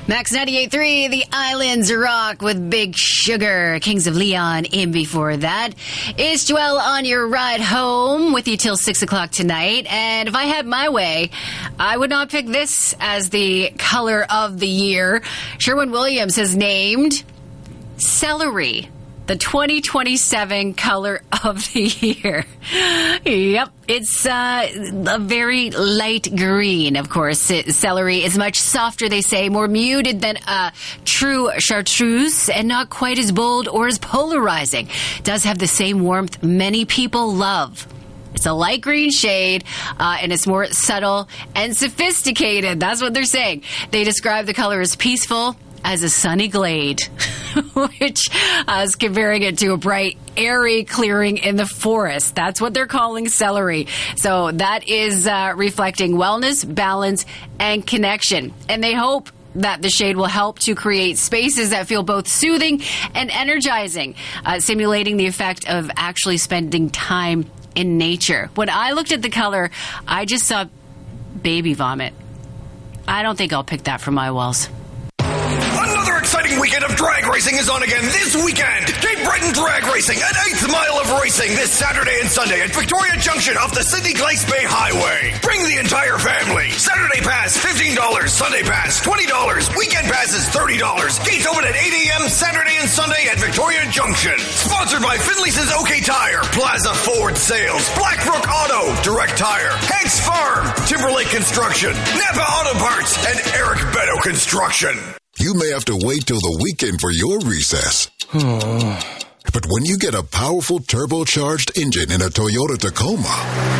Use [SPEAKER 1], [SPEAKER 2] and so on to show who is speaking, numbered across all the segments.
[SPEAKER 1] Max 98.3, The Islands Rock with Big Sugar. Kings of Leon in before that. It's Joelle on your ride home with you till 6 o'clock tonight. And if I had my way, I would not pick this as the color of the year. Sherwin-Williams has named celery the 2027 color of the year. Yep. It's a very light green, of course. Celery is much softer, they say, more muted than true chartreuse, and not quite as bold or as polarizing. Does have the same warmth many people love. It's a light green shade, and it's more subtle and sophisticated. That's what they're saying. They describe the color as peaceful as a sunny glade, which is comparing it to a bright, airy clearing in the forest. That's what they're calling celery. So that is reflecting wellness, balance, and connection. And they hope that the shade will help to create spaces that feel both soothing and energizing, simulating the effect of actually spending time in nature. When I looked at the color, I just saw baby vomit. I don't think I'll pick that for my walls.
[SPEAKER 2] Another exciting weekend of drag racing is on again this weekend. Cape Breton Drag Racing, an 8th mile of racing this Saturday and Sunday at Victoria Junction off the Sydney Glace Bay Highway. Bring the entire family. Saturday pass, $15. Sunday pass, $20. Weekend pass is $30. Gates open at 8 a.m. Saturday and Sunday at Victoria Junction. Sponsored by Finley's OK Tire, Plaza Ford Sales, Blackbrook Auto, Direct Tire, Hanks Farm, Timberlake Construction, Napa Auto Parts, and Eric Beto Construction.
[SPEAKER 3] You may have to wait till the weekend for your recess. But when you get a powerful turbocharged engine in a Toyota Tacoma,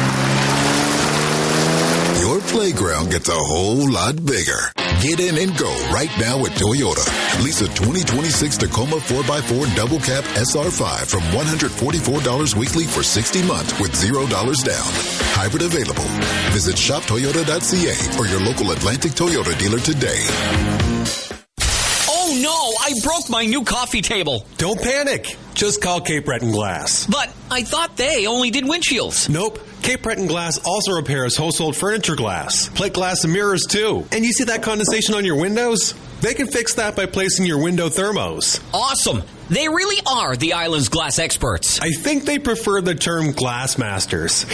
[SPEAKER 3] your playground gets a whole lot bigger. Get in and go right now at Toyota. Lease a 2026 Tacoma 4x4 double cab SR5 from $144 weekly for 60 months with $0 down. Hybrid available. Visit shoptoyota.ca or your local Atlantic Toyota dealer today.
[SPEAKER 4] Oh no, I broke my new coffee table.
[SPEAKER 5] Don't panic. Just call Cape Breton Glass.
[SPEAKER 4] But I thought they only did windshields.
[SPEAKER 5] Nope. Cape Breton Glass also repairs household furniture glass, plate glass, and mirrors too. And you see that condensation on your windows? They can fix that by placing your window thermos.
[SPEAKER 4] Awesome. They really are the island's glass experts.
[SPEAKER 5] I think they prefer the term glass masters.